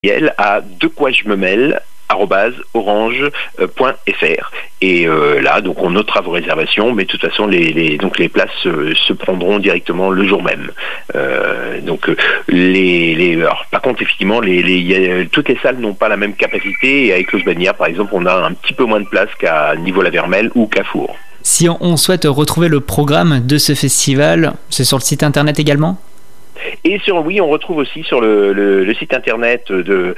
à dequoijememêle@orange.fr et là donc on notera vos réservations, mais de toute façon les places se prendront directement le jour même. Alors, par contre effectivement toutes les salles n'ont pas la même capacité, et avec Close-Bagnères par exemple on a un petit peu moins de place qu'à Niveau-la-Vermelle ou Cafour. Si on souhaite retrouver le programme de ce festival, c'est sur le site internet également ? Et on retrouve aussi sur le site internet de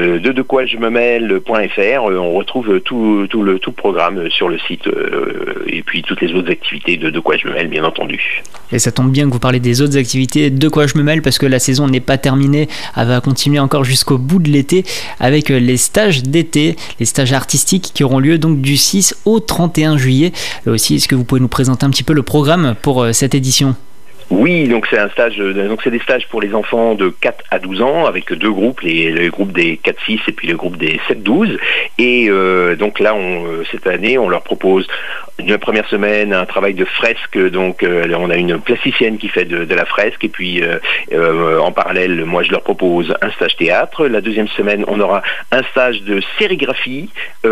dequoijememêle.fr, on retrouve tout le programme sur le site, et puis toutes les autres activités de quoi je me mêle, bien entendu. Et ça tombe bien que vous parlez des autres activités de quoi je me mêle, parce que la saison n'est pas terminée, elle va continuer encore jusqu'au bout de l'été avec les stages d'été, les stages artistiques qui auront lieu donc du 6 au 31 juillet. Là aussi, est-ce que vous pouvez nous présenter un petit peu le programme pour cette édition ? Oui, donc c'est des stages pour les enfants de 4 à 12 ans avec deux groupes, le groupe des 4-6 et puis le groupe des 7-12. Et donc là, cette année, on leur propose une première semaine un travail de fresque. Donc on a une plasticienne qui fait de la fresque, et puis en parallèle, moi je leur propose un stage théâtre. La deuxième semaine, on aura un stage de sérigraphie,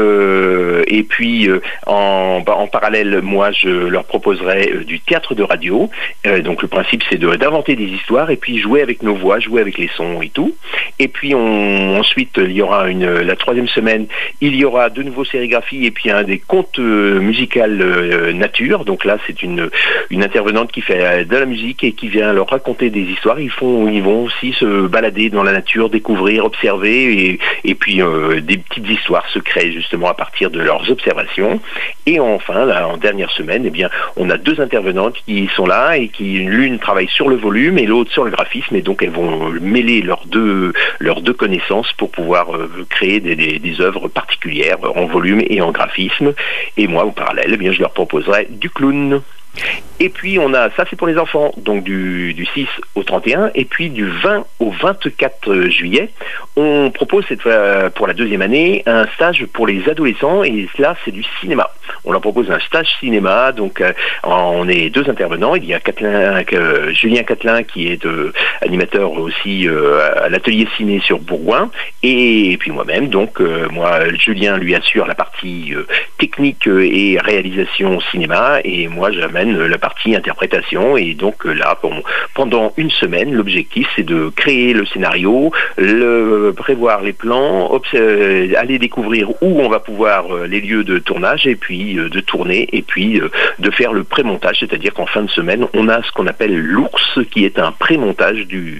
et puis en parallèle, moi je leur proposerai du théâtre de radio. Donc le principe, c'est d'inventer des histoires et puis jouer avec nos voix, jouer avec les sons et tout. Et puis ensuite, il y aura la troisième semaine, il y aura de nouveau sérigraphie et puis un des contes musicales nature. Donc là, c'est une intervenante qui fait de la musique et qui vient leur raconter des histoires. Ils vont aussi se balader dans la nature, découvrir, observer, et puis des petites histoires se créent justement à partir de leurs observations. Et enfin, là, en dernière semaine, eh bien, on a deux intervenantes qui sont là et qui l'une travaille sur le volume et l'autre sur le graphisme, et donc elles vont mêler leurs deux connaissances pour pouvoir créer des œuvres particulières en volume et en graphisme. Et moi, au parallèle, eh bien, je leur proposerai du clown. Et puis ça c'est pour les enfants, donc du 6 au 31, et puis du 20 au 24 juillet, on propose cette fois, pour la deuxième année, un stage pour les adolescents, et là c'est du cinéma. On leur propose un stage cinéma, donc on est deux intervenants. Il y a Julien Catelin qui est animateur aussi à l'atelier ciné sur Bourgoin, et puis moi-même, donc Julien lui assure la partie technique et réalisation cinéma, et moi j'amène la partie interprétation. Et donc là, pendant une semaine, l'objectif c'est de créer le scénario, prévoir les plans, aller découvrir où on va pouvoir les lieux de tournage, et puis de tourner, et puis de faire le pré-montage, c'est-à-dire qu'en fin de semaine, on a ce qu'on appelle l'ours, qui est un pré-montage du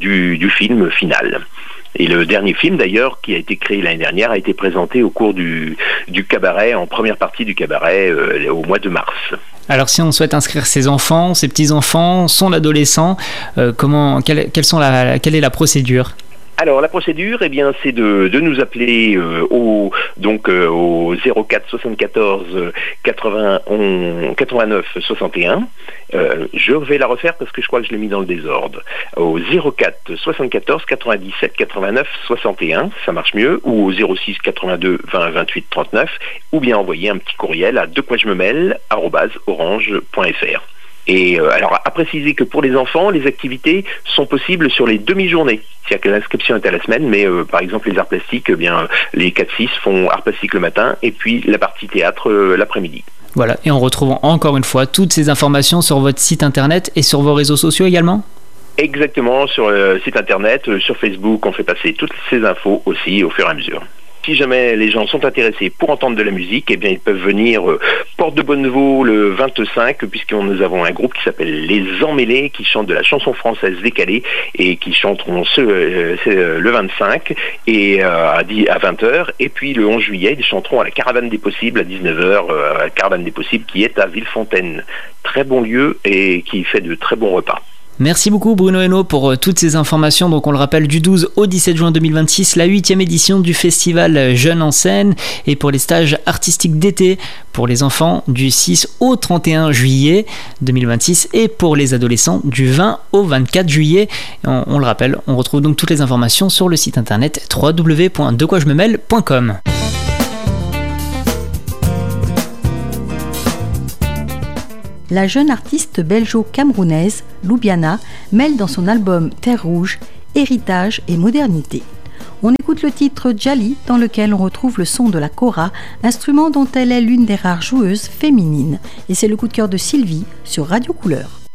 film final. Et le dernier film, d'ailleurs, qui a été créé l'année dernière, a été présenté au cours du cabaret, en première partie du cabaret, au mois de mars. Alors si on souhaite inscrire ses enfants, ses petits-enfants, son adolescent, quelle est la procédure ? Alors la procédure, eh bien, c'est de nous appeler au 04 74 89 61. Je vais la refaire parce que je crois que je l'ai mis dans le désordre. Au 04 74 97 89 61, ça marche mieux, ou au 06 82 20 28 39, ou bien envoyer un petit courriel à dequoijememêle@orange.fr. Et alors, à préciser que pour les enfants, les activités sont possibles sur les demi-journées. C'est-à-dire que l'inscription est à la semaine, mais par exemple, les arts plastiques, les 4-6 font arts plastiques le matin, et puis la partie théâtre l'après-midi. Voilà, et on retrouve encore une fois toutes ces informations sur votre site internet et sur vos réseaux sociaux également ? Exactement, sur le site internet, sur Facebook, on fait passer toutes ces infos aussi au fur et à mesure. Si jamais les gens sont intéressés pour entendre de la musique, eh bien ils peuvent venir Porte de Bonneveau le 25, puisque nous avons un groupe qui s'appelle Les Emmêlés, qui chante de la chanson française décalée, et qui chanteront le 25 et à 20h. Et puis le 11 juillet, ils chanteront à la Caravane des Possibles à 19h, la Caravane des Possibles qui est à Villefontaine. Très bon lieu et qui fait de très bons repas. Merci beaucoup Bruno Hainaut pour toutes ces informations. Donc on le rappelle, du 12 au 17 juin 2026, la 8e édition du festival Jeunes en scène, et pour les stages artistiques d'été pour les enfants du 6 au 31 juillet 2026, et pour les adolescents du 20 au 24 juillet. On le rappelle, on retrouve donc toutes les informations sur le site internet www.dequoijememêle.com. La jeune artiste belgeo-camerounaise Loubiana mêle dans son album Terre Rouge héritage et modernité. On écoute le titre Djali, dans lequel on retrouve le son de la kora, instrument dont elle est l'une des rares joueuses féminines. Et c'est le coup de cœur de Sylvie sur Radio Couleur.